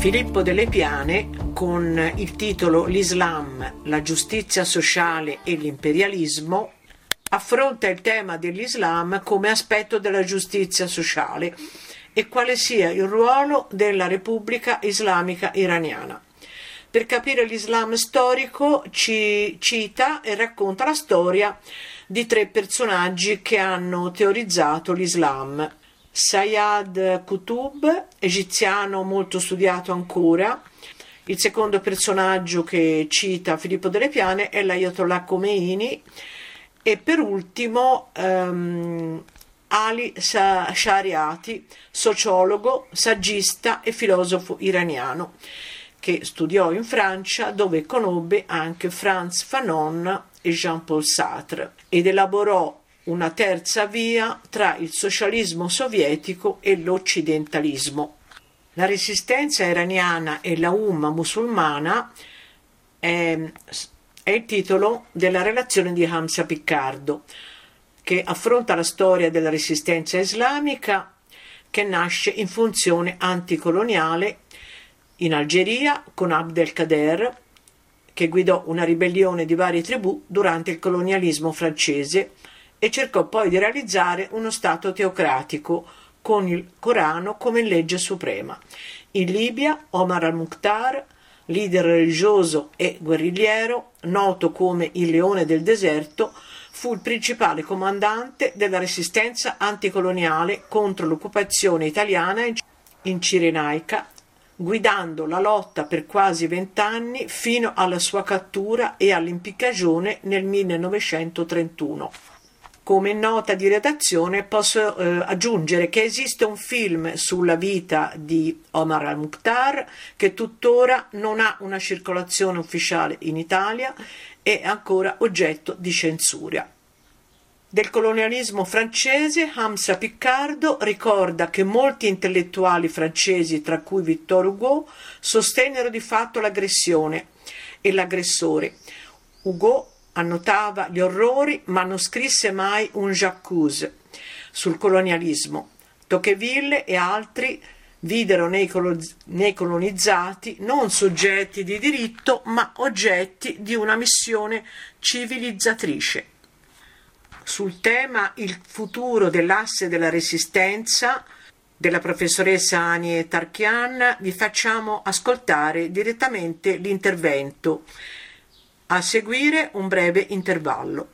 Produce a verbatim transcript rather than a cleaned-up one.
Filippo Delle Piane, con il titolo L'Islam, la giustizia sociale e l'imperialismo, affronta il tema dell'Islam come aspetto della giustizia sociale e quale sia il ruolo della Repubblica Islamica Iraniana. Per capire l'Islam storico ci cita e racconta la storia di tre personaggi che hanno teorizzato l'Islam. Sayyad Qutb, egiziano molto studiato ancora. Il secondo personaggio che cita Filippo Delle Piane è l'Ayatollah Khomeini e per ultimo um, Ali Shariati, sociologo, saggista e filosofo iraniano, che studiò in Francia, dove conobbe anche Frantz Fanon e Jean-Paul Sartre, ed elaborò una terza via tra il socialismo sovietico e l'occidentalismo. La resistenza iraniana e la umma musulmana è, è il titolo della relazione di Hamza Piccardo, che affronta la storia della resistenza islamica che nasce in funzione anticoloniale in Algeria con Abd el-Kader, che guidò una ribellione di varie tribù durante il colonialismo francese e cercò poi di realizzare uno stato teocratico con il Corano come legge suprema. In Libia, Omar al-Mukhtar, leader religioso e guerrigliero, noto come il Leone del Deserto, fu il principale comandante della resistenza anticoloniale contro l'occupazione italiana in Cirenaica, guidando la lotta per quasi vent'anni fino alla sua cattura e all'impiccagione nel millenovecentotrentuno. Come nota di redazione posso eh, aggiungere che esiste un film sulla vita di Omar al-Mukhtar che tuttora non ha una circolazione ufficiale in Italia e è ancora oggetto di censura. Del colonialismo francese, Hamza Piccardo ricorda che molti intellettuali francesi, tra cui Victor Hugo, sostennero di fatto l'aggressione e l'aggressore. Hugo annotava gli orrori, ma non scrisse mai un j'accuse sul colonialismo. Tocqueville e altri videro nei, nei colonizzati non soggetti di diritto, ma oggetti di una missione civilizzatrice. Sul tema Il futuro dell'asse della resistenza della professoressa Anie Tarchian vi facciamo ascoltare direttamente l'intervento. A seguire un breve intervallo.